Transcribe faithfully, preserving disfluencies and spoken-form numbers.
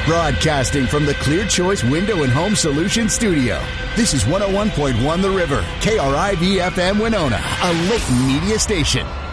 Broadcasting from the Clear Choice Window and Home Solutions Studio. This is one oh one point one The River, K R I V F M Winona, a Lit Media station.